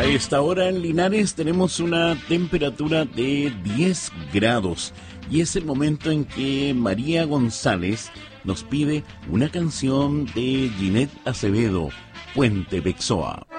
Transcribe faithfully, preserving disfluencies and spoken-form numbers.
A esta hora en Linares tenemos una temperatura de diez grados y es el momento en que María González nos pide una canción de Ginette Acevedo, Puente Bexoa.